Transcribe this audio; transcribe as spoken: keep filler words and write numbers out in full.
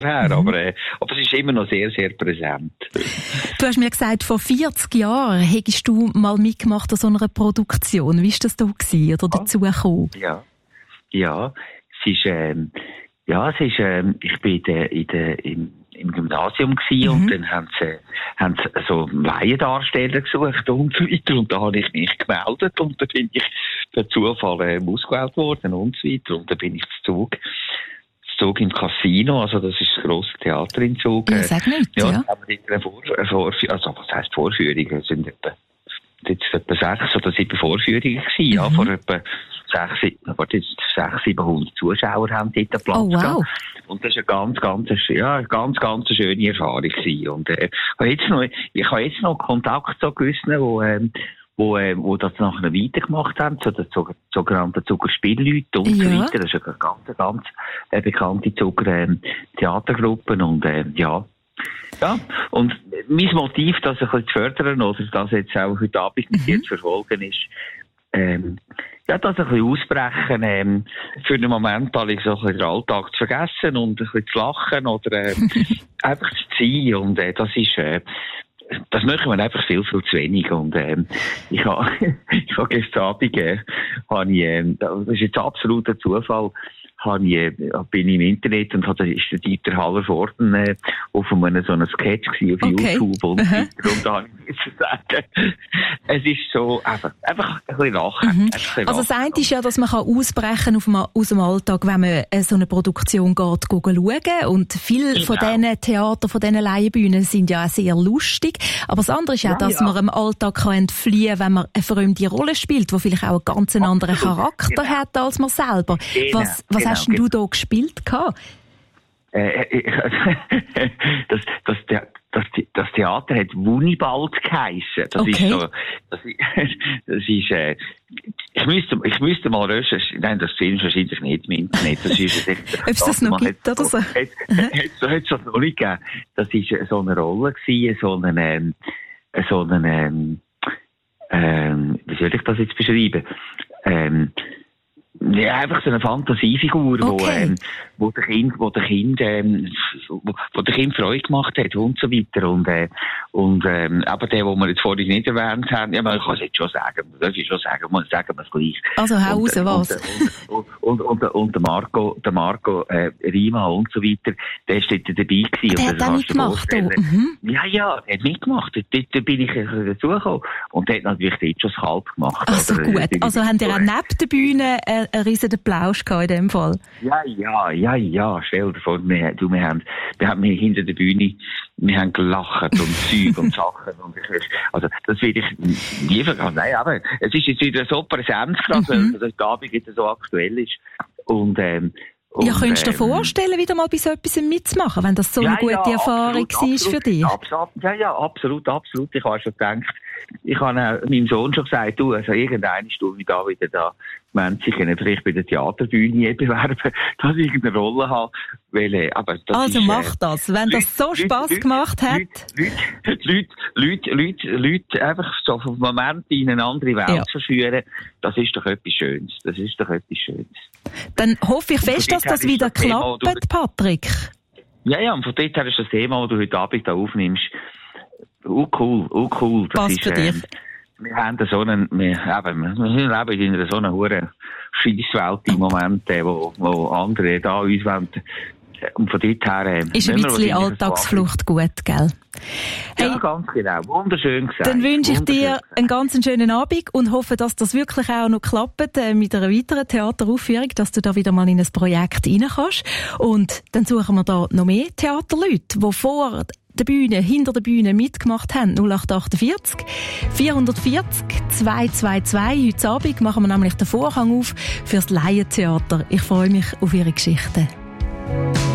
her, mhm. aber, äh, aber es ist immer noch sehr, sehr präsent. Du hast mir gesagt, vor vierzig Jahren hättest du mal mitgemacht an so einer Produktion. Wie war das da gewesen, oder dazu gekommen? Ja, ja, es ist, ähm, ja, es ist, ähm, ich bin in der, in der, im, im Gymnasium gewesen, mhm. und dann haben sie, haben sie so Laiendarsteller gesucht und so weiter, und da habe ich mich gemeldet, und da bin ich per Zufall äh, ausgewählt worden und so weiter, und dann bin ich zu Zug. Zug im Casino, also das ist das grosse Theater in Zug. Ja, sag nicht, ja. Ja, haben wir eine Vor- Vor- also was heisst Vorführungen? Es sind etwa, jetzt etwa sechs oder sieben Vorführungen gewesen, mhm. ja, vor etwa sechs, sechs, siebenhundert Zuschauer haben dort Platz oh, wow. gehabt. Und das war eine ganz, ganz, ja, ganz, ganz schöne Erfahrung gewesen. Und, äh, ich habe jetzt noch, ich habe jetzt noch Kontakt zu gewissen, wo, ähm, wo, äh, wo das nachher weitergemacht haben, so die sogenannten Zuckerspielleute und ja. so weiter. Das ist eine ganz, ganz äh, bekannte Zucker-Theatergruppe ähm, und äh, ja. Ja, und mein Motiv, das ein bisschen zu fördern oder das jetzt auch heute Abend mit dir mhm. zu verfolgen ist, ähm, ja, das ein bisschen ausbrechen, ähm, für einen Moment alle so ein bisschen den Alltag zu vergessen und ein bisschen zu lachen oder äh, einfach zu sein, und äh, das ist äh, das machen wir einfach viel, viel zu wenig. Und, ähm, ich habe, ich habe gestern Abend, äh, habe ich, äh, das ist jetzt absoluter Zufall, habe ich, äh, bin ich im Internet und da ist der Dieter Hallervorden, äh, auf einem, so einem Sketch gewesen, auf okay. YouTube und, uh-huh. und da habe ich zu sagen, es ist so, einfach, einfach ein bisschen lachen. Mhm. Ein bisschen also lachen. das eine ist ja, dass man kann ausbrechen auf dem, aus dem Alltag, wenn man äh, so eine Produktion geht, schauen. Und viele genau. von diesen Theater, von diesen Laienbühnen sind ja auch sehr lustig. Aber das andere ist ja, ja dass ja. man im Alltag kann entfliehen, wenn man eine fremde Rolle spielt, die vielleicht auch einen ganz anderen Charakter genau. hat als man selber. Genau. Was, was genau. hast denn du da gespielt gehabt? Äh, das, das, das, das, das Theater hat Wunibald geheissen. Das okay. ist so, das ist, das ist, äh, ich müsste, ich müsste mal recherchieren. Nein, das Film wahrscheinlich nicht im Internet. Das ist echt, ob es das noch gibt, oder so? Hat es das noch nicht gegeben. Das war so eine Rolle gewesen, so eine, ähm, so eine, ähm, ähm, wie soll ich das jetzt beschreiben? Ähm, Ja, einfach so eine Fantasiefigur, okay. wo, ähm, wo der Kind, wo der Kind, ähm, wo, wo der Kind Freude gemacht hat und so weiter. Und, äh, und, ähm, aber der, wo wir jetzt vorhin nicht erwähnt haben, ja, man kann es jetzt schon sagen, man darf schon sagen, man sagen wir es gleich. Also, hau raus, was? Und, und, und, und, und der Marco, der Marco, äh, Rima und so weiter, der ist dort dabei gewesen. Der hat auch mitgemacht, mhm. Ja, ja, der hat mitgemacht. Dort, dort bin ich dazugekommen. Und der hat natürlich dort schon das Kalb gemacht. Ach so, gut. Also, haben die auch neben der Bühne, äh, einen riesen Applaus gehabt in dem Fall? Ja, ja, ja, ja. Stell dir vor, wir, du, wir haben, wir haben hinter der Bühne, wir haben gelacht und Zeug und Sachen. Und ich, also, das will ich nie vergessen. Nein, aber es ist jetzt wieder so präsent, gerade, mhm. weil der Abend jetzt so aktuell ist. Und, ähm, Und, ja, könntest du dir ähm, vorstellen, wieder mal bei so etwas mitzumachen, wenn das so ja, eine gute ja, Erfahrung absolut, war absolut, für dich? Absolut, ja, ja, absolut, absolut. Ich habe schon gedacht, ich habe meinem Sohn schon gesagt, du, also irgendeine Stunde da wieder da, wenn sie können vielleicht bei der Theaterbühne bewerben, dass ich irgendeine Rolle habe. Weil, aber das also ist, mach das, wenn Leute, das so Spass Leute, gemacht hat. Leute, Leute, Leute, Leute, Leute einfach so auf einen Moment in eine andere Welt ja. verführen, das ist doch etwas Schönes. Das ist doch etwas Schönes. Dann hoffe ich fest, dass das wieder das klappt, Thema, du, Patrick. Ja, ja, und von dort her ist das Thema, das du heute Abend da aufnimmst, oh cool, oh cool. Das passt ist, für dich. Ähm, wir haben so einen, wir, eben, wir leben in einer so einer hohen Scheisswelt im Moment, äh, wo, wo andere da uns wollen. Und von dort her, äh, ist ein bisschen Alltagsflucht gut, gell? Hey, ja, ganz genau. Wunderschön gesagt. Dann wünsche ich dir einen ganz schönen Abend und hoffe, dass das wirklich auch noch klappt äh, mit einer weiteren Theateraufführung, dass du da wieder mal in ein Projekt rein kannst. Und dann suchen wir da noch mehr Theaterleute, die vor der Bühne, hinter der Bühne mitgemacht haben. null acht acht vier vier vier zwei zwei zwei. Heute Abend machen wir nämlich den Vorhang auf fürs Laientheater. Ich freue mich auf Ihre Geschichten.